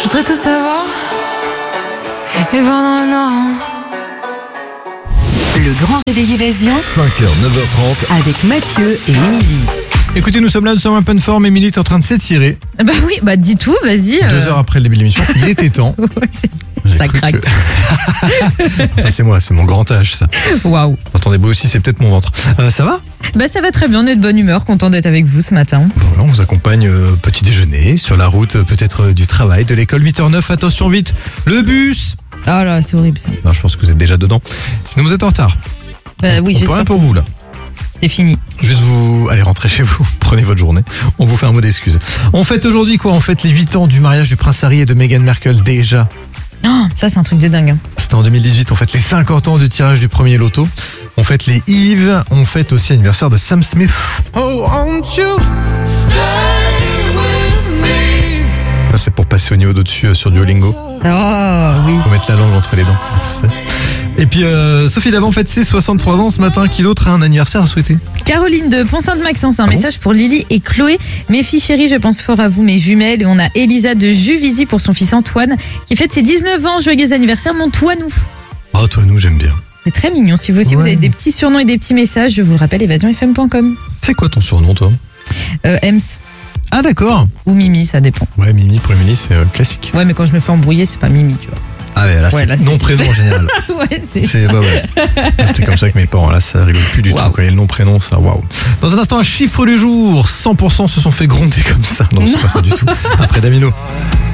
voudrais tout savoir et voir dans le noir. Le grand réveil évasion 5h, 9h30. avec Mathieu et Émilie. Écoutez, nous sommes en pleine forme. Émilie est en train de s'étirer. Bah oui, bah dis tout, vas-y. 2 heures après le début de l'émission. Il était temps. Ouais, J'ai ça cru craque. Ça, c'est moi, c'est mon grand âge, ça. Waouh. Vous entendez beau aussi, c'est peut-être mon ventre. Ça va? Bah ça va très bien, on est de bonne humeur, content d'être avec vous ce matin. Bon, voilà, on vous accompagne petit déjeuner, sur la route peut-être du travail, de l'école, 8h09. Attention vite, le bus. Ah là, c'est horrible ça. Non, je pense que vous êtes déjà dedans. Sinon, vous êtes en retard. Bah oui, On peut j'espère rien que pour vous, là. c'est fini. Juste vous allez rentrer chez vous, prenez votre journée. On vous fait un mot d'excuse. On fête aujourd'hui quoi? On fête les 8 ans du mariage du prince Harry et de Meghan Markle déjà. Oh, ça c'est un truc de dingue. Hein. C'était en 2018, on fête les 50 ans du tirage du premier loto. On fête les Yves, on fête aussi l'anniversaire de Sam Smith. Oh, won't you stay with me? Ça c'est pour passer au niveau d'au-dessus sur Duolingo. Oh oui. Faut mettre la langue entre les dents. Et puis Sophie Davant fête ses 63 ans ce matin. Qui d'autre a un anniversaire à souhaiter? Caroline de Pont-Sainte-Maxence, un bon message pour Lily et Chloé. Mes filles chéries, je pense fort à vous, mes jumelles. Et on a Elisa de Juvisy pour son fils Antoine qui fête ses 19 ans. Joyeux anniversaire, mon Toinou. Oh, toi, nous, j'aime bien. C'est très mignon. Si vous aussi vous avez des petits surnoms et des petits messages, je vous le rappelle, évasionfm.com. C'est quoi ton surnom, toi? Ems Ah, d'accord. ou Mimi, ça dépend. Ouais, Mimi, pour Émilie, c'est classique. Ouais, mais quand je me fais embrouiller, c'est pas Mimi, tu vois. Ah ouais, là, Ouais, là, c'est c'est- nom-prénom en général. Ouais, c'est... Ouais. C'était comme ça avec mes parents. Là, ça rigole plus du tout. Quand il y a le nom-prénom, ça, waouh. Dans un instant, un chiffre du jour. 100% se sont fait gronder comme ça. Non, c'est pas ça du tout. Après Damino.